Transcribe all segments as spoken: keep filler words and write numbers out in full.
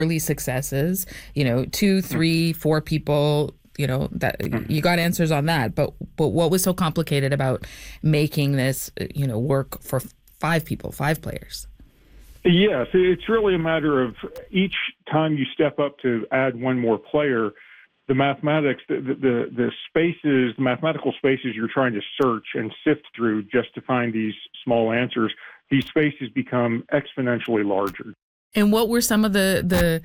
early successes, you know, two, three, four people, you know, that you got answers on that. But but what was so complicated about making this, you know, work for five people, five players? Yes, it's really a matter of each time you step up to add one more player, the mathematics, the, the, the spaces, the mathematical spaces you're trying to search and sift through just to find these small answers, these spaces become exponentially larger. And what were some of the the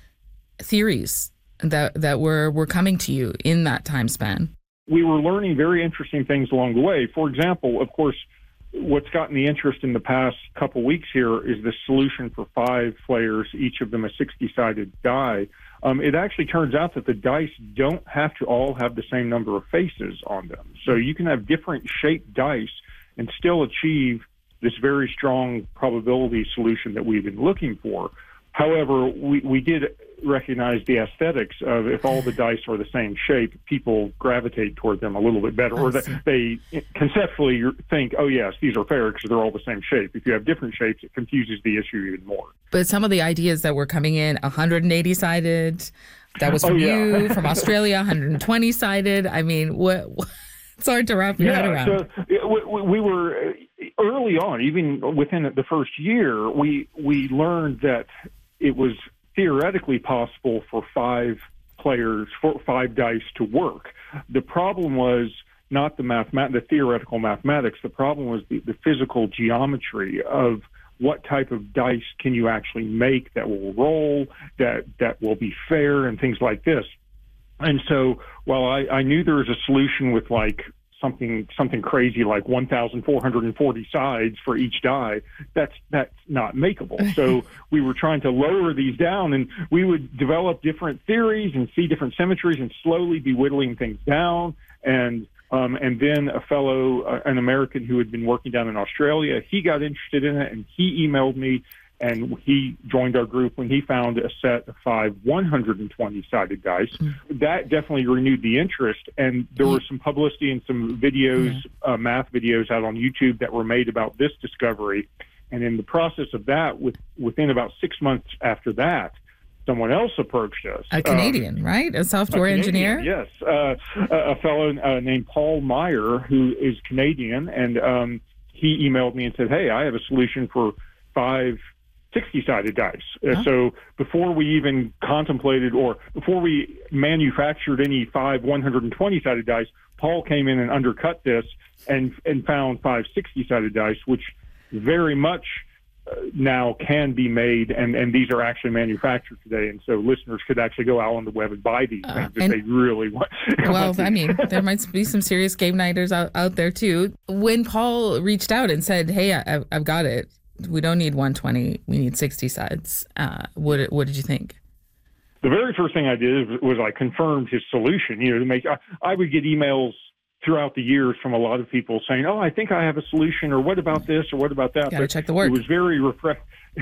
theories that that were, were coming to you in that time span? We were learning very interesting things along the way. For example, of course, what's gotten the interest in the past couple weeks here is the solution for five players, each of them a sixty-sided die. Um, it actually turns out that the dice don't have to all have the same number of faces on them. So you can have different shaped dice and still achieve this very strong probability solution that we've been looking for. However, we, we did recognize the aesthetics of if all the dice are the same shape, people gravitate toward them a little bit better, or that they conceptually think, oh, yes, these are fair because they're all the same shape. If you have different shapes, it confuses the issue even more. But some of the ideas that were coming in, one hundred eighty-sided, that was from oh, yeah. you, from Australia, one hundred twenty-sided. I mean, what? what it's hard to wrap your yeah, head around. So we, we were, early on, even within the first year, we we learned that it was theoretically possible for five players, for five dice to work. The problem was not the mathemat- the theoretical mathematics. The problem was the, the physical geometry of what type of dice can you actually make that will roll, that, that will be fair, and things like this. And so while I, I knew there was a solution with like something something crazy like one thousand four hundred forty sides for each die, that's that's not makeable. So we were trying to lower these down, and we would develop different theories and see different symmetries and slowly be whittling things down. And um, and then a fellow, uh, an American who had been working down in Australia, he got interested in it, and he emailed me, and he joined our group when he found a set of five one hundred twenty-sided dice. Mm-hmm. That definitely renewed the interest, and there was some publicity and some videos, mm-hmm. uh, math videos out on YouTube that were made about this discovery. And in the process of that, with, within about six months after that, someone else approached us. A Canadian, um, right? A software a engineer? Yes. Uh, a, a fellow uh, named Paul Meyer, who is Canadian, and um, he emailed me and said, hey, I have a solution for five sixty-sided dice. Uh, huh? So before we even contemplated or before we manufactured any five one hundred twenty-sided dice, Paul came in and undercut this and and found five sixty-sided dice, which very much uh, now can be made, and, and these are actually manufactured today. And so listeners could actually go out on the web and buy these uh, things if they really want. Well, I mean, there might be some serious game nighters out, out there too. When Paul reached out and said, hey, I, I've got it, we don't need one twenty, we need sixty sides. Uh, what what did you think? The very first thing I did was I confirmed his solution. You know, to make I, I would get emails throughout the years from a lot of people saying, "Oh, I think I have a solution," or "What about this?" or "What about that?" Got to check the work. It was very refresh.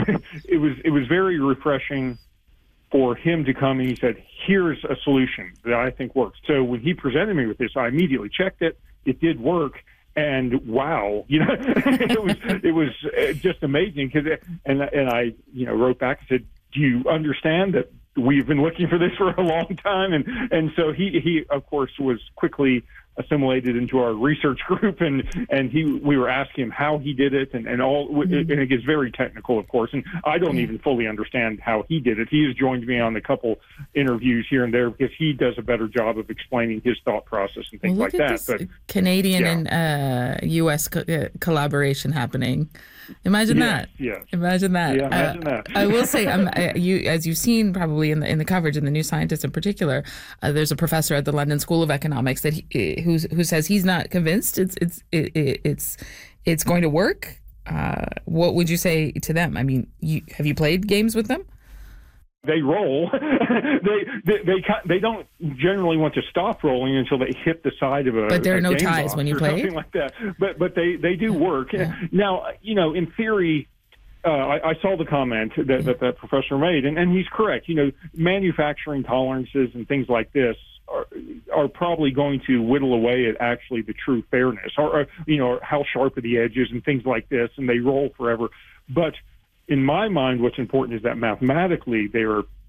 it was it was very refreshing for him to come and he said, "Here's a solution that I think works." So when he presented me with this, I immediately checked it. It did work. And wow, you know, it was it was just amazing. Cause it, and and I, you know, wrote back and said, "Do you understand that we've been looking for this for a long time?" And and so he he of course was quickly assimilated into our research group, and and he we were asking him how he did it, and and all, mm-hmm. and it gets very technical, of course, and I don't even fully understand how he did it. He has joined me on a couple interviews here and there because he does a better job of explaining his thought process and things well, like that. But Canadian yeah. and uh, U S co- uh, collaboration happening. Imagine yes, that. Yes. Imagine that. Yeah, imagine uh, that. I will say, um, uh, you, as you've seen probably in the in the coverage in the New Scientist in particular, uh, there's a professor at the London School of Economics that he, who's, who says he's not convinced it's it's it, it, it's it's going to work. Uh, what would you say to them? I mean, you, have you played games with them? They roll. they, they they they don't generally want to stop rolling until they hit the side of a. But there are a no game ties box when you or play. Something like that. But but they, they do work. Yeah. Now, you know, in theory, uh, I, I saw the comment that, that that professor made, and, and he's correct. You know, manufacturing tolerances and things like this are are probably going to whittle away at actually the true fairness, or, or you know, how sharp are the edges and things like this, and they roll forever. But in my mind, what's important is that mathematically they are